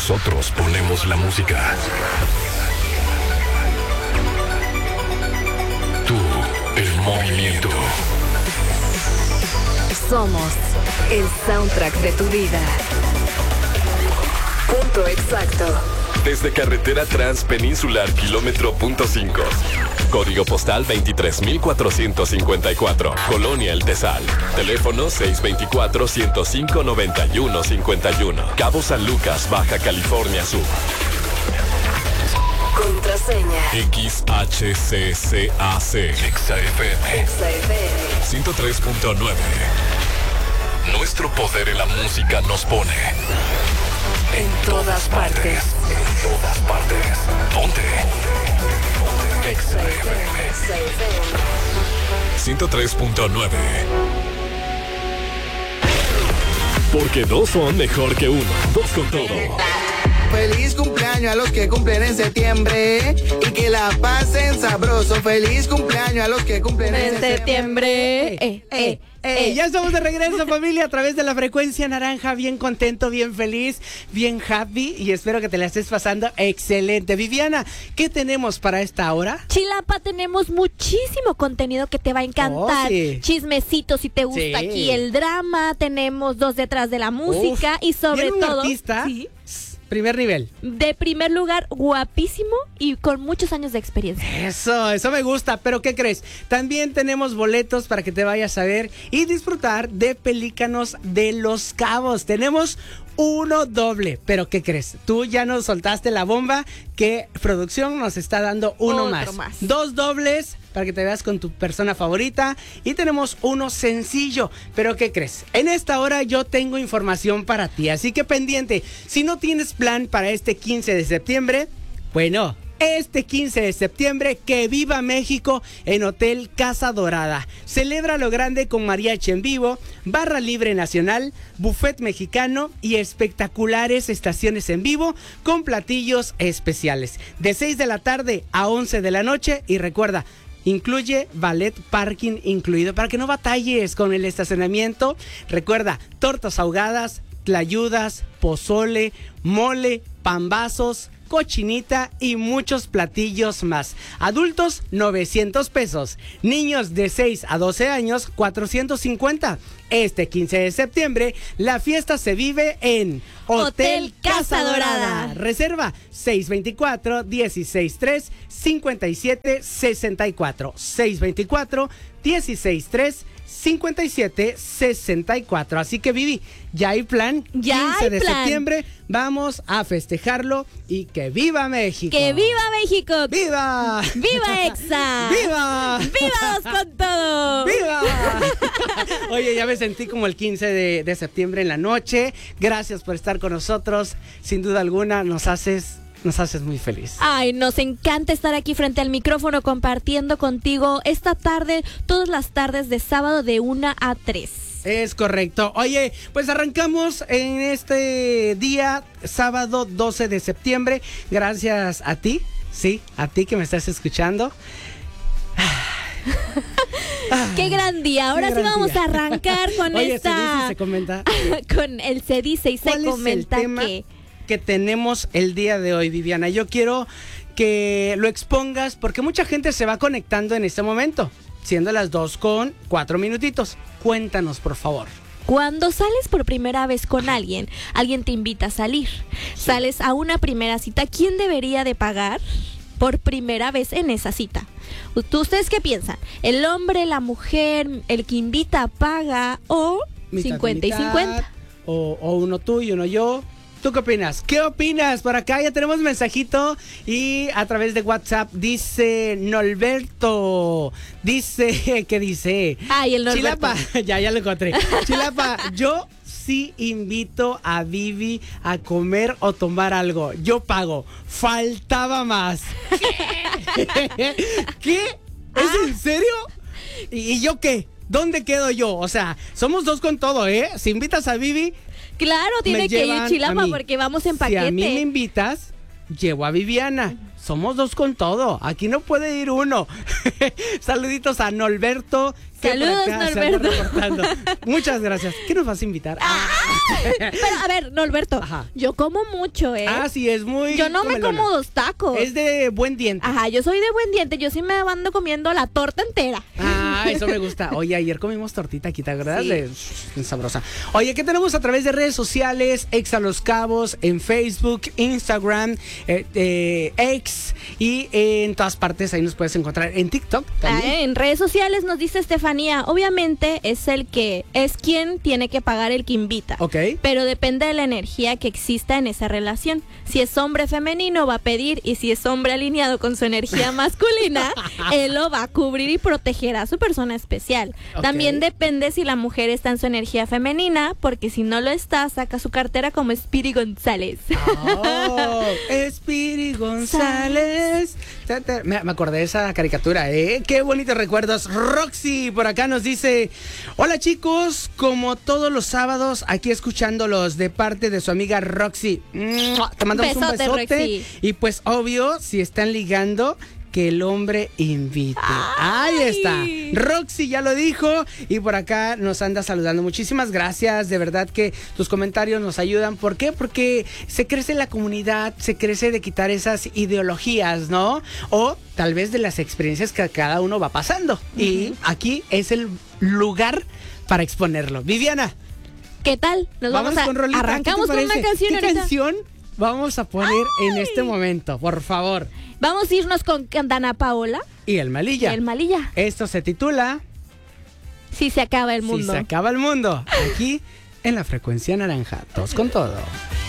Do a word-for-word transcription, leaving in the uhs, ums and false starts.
Nosotros ponemos la música. Tú, el movimiento. Somos el soundtrack de tu vida. Punto exacto. Desde Carretera Transpeninsular, kilómetro punto cinco. Código postal veintitrés mil cuatrocientos cincuenta y cuatro. Colonia El Tesal. Teléfono seis dos cuatro, ciento cinco, noventa y uno cincuenta y uno. Cabo San Lucas, Baja California Sur. Contraseña. X H C C A C. Exa F M. Exa F M. ciento tres punto nueve. Nuestro poder en la música nos pone En todas partes. En todas partes. Ponte. Exa F M. Exa F M. ciento tres punto nueve. Porque dos son mejor que uno. Dos con todo. Feliz cumpleaños a los que cumplen en septiembre y que la pasen sabroso. Feliz cumpleaños a los que cumplen en, En septiembre. Eh, eh, Eh, ya estamos de regreso, familia, a través de la frecuencia naranja. Bien contento, bien feliz, bien happy. Y espero que te la estés pasando excelente. Viviana, ¿qué tenemos para esta hora? Chilapa, tenemos muchísimo contenido que te va a encantar. Oh, sí. Chismecitos, si te gusta Sí. aquí el drama. Tenemos dos detrás de la música. Uf, y sobre ¿viene un todo, artista? sí, Primer nivel. de primer lugar, guapísimo y con muchos años de experiencia. Eso, eso me gusta. Pero ¿qué crees? También tenemos boletos para que te vayas a ver y disfrutar de Pelícanos de Los Cabos. Tenemos uno doble. Pero ¿qué crees? Tú ya nos soltaste la bomba que producción nos está dando uno Otro más. más. Dos dobles para que te veas con tu persona favorita. Y tenemos uno sencillo. Pero ¿qué crees? En esta hora yo tengo información para ti. Así que pendiente. Si no tienes plan para este quince de septiembre, bueno, este quince de septiembre, que viva México en Hotel Casa Dorada. Celebra lo grande con mariachi en vivo, barra libre nacional, buffet mexicano y espectaculares estaciones en vivo con platillos especiales. De seis de la tarde a once de la noche y recuerda, incluye valet parking incluido para que no batalles con el estacionamiento. Recuerda, tortas ahogadas, tlayudas, pozole, mole, pambazos, cochinita y muchos platillos más. Adultos, novecientos pesos. Niños de seis a doce años, cuatrocientos cincuenta. Este quince de septiembre, la fiesta se vive en Hotel Casa Dorada. Reserva seis dos cuatro, uno seis tres, cinco siete seis cuatro. seis dos cuatro, uno seis tres, cinco siete seis cuatro. Así que, Vivi, ya hay plan. Ya quince hay de plan. septiembre, vamos a festejarlo y que viva México. ¡Que viva México! ¡Viva! ¡Viva Exa! ¡Viva! ¡Vivamos con todo! ¡Viva! Oye, ya me sentí como el quince de, de septiembre en la noche. Gracias por estar con nosotros. Sin duda alguna, nos haces... Nos haces muy feliz. Ay, nos encanta estar aquí frente al micrófono compartiendo contigo esta tarde, todas las tardes de sábado de una a tres. Es correcto. Oye, pues arrancamos en este día, sábado doce de septiembre. Gracias a ti, sí, a ti que me estás escuchando. ¡Qué gran día! Ahora Qué sí gran vamos día. a arrancar con Oye, esta... se dice y se comenta. con el se dice y se ¿Cuál comenta es el tema que... que tenemos el día de hoy, Viviana? Yo quiero que lo expongas porque mucha gente se va conectando en este momento, siendo las dos con cuatro minutitos. Cuéntanos, por favor. Cuando sales por primera vez con alguien, alguien te invita a salir. Sales a una primera cita, ¿quién debería de pagar por primera vez en esa cita? ¿Ustedes qué piensan? ¿El hombre, la mujer, el que invita paga o Mitad, cincuenta y mitad, cincuenta? O, o uno tú y uno yo. ¿Tú qué opinas? ¿Qué opinas? Por acá ya tenemos mensajito y a través de WhatsApp dice Norberto, dice, ¿qué dice? Ay, el Norberto. Chilapa, ya, ya lo encontré. Chilapa, yo sí invito a Vivi a comer o tomar algo. Yo pago. Faltaba más. ¿Qué? ¿Qué? ¿Es Ah. en serio? ¿Y, y yo qué? ¿Dónde quedo yo? O sea, somos dos con todo, ¿eh? Si invitas a Vivi... Claro, tiene me que ir llevan Chilapa a mí. porque vamos en Si a mí me paquete. invitas, llevo a Viviana. somos dos con todo. Aquí no puede ir uno. Saluditos a Norberto. que por Saludos, acá se anda Norberto. reportando. Muchas gracias. ¿Qué nos vas a invitar? Ah, pero, a ver, Norberto, Ajá. yo como mucho, ¿eh? Ah, sí, es muy... yo no me comelona. como dos tacos. Es de buen diente. Ajá, yo soy de buen diente, yo sí me ando comiendo la torta entera. Ah, eso me gusta. Oye, ayer comimos tortita aquí, ¿te acuerdas? Sí. De, de sabrosa. Oye, ¿qué tenemos a través de redes sociales? Ex a los Cabos, en Facebook, Instagram, eh, eh, X y eh, en todas partes. Ahí nos puedes encontrar en TikTok también. Ah, en redes sociales nos dice Estefanía, obviamente es el que, es quien tiene que pagar el que invita. Ok. Pero depende de la energía que exista en esa relación. Si es hombre femenino va a pedir y si es hombre alineado con su energía masculina, él lo va a cubrir y protegerá a su persona especial. Ok. También depende si la mujer está en su energía femenina, porque si no lo está, saca su cartera como Spiri González. Oh, Espiri González. Te- te- Me, me acordé de esa caricatura, ¿eh? Qué bonitos recuerdos. Roxy por acá nos dice: hola chicos, como todos los sábados, aquí escuchándolos de parte de su amiga Roxy. ¡Mua! Te mandamos Besote, un besote. Roxy. Y pues obvio, si están ligando, que el hombre invite. ¡Ay! Ahí está. Roxy ya lo dijo y por acá nos anda saludando. Muchísimas gracias. De verdad que tus comentarios nos ayudan. ¿Por qué? Porque se crece la comunidad, se crece de quitar esas ideologías, ¿no? O tal vez de las experiencias que cada uno va pasando. Y aquí es el lugar para exponerlo. Viviana, ¿Qué tal? Nos vamos, a con rolita. arrancamos ¿Qué te con una parece? canción ¿Qué ahorita. canción vamos a poner en este momento? Por favor. Vamos a irnos con Dana Paola Y el Malilla. y el Malilla. Esto se titula Si se acaba el Si mundo. se acaba el mundo. Aquí en la frecuencia naranja. Todos con todo.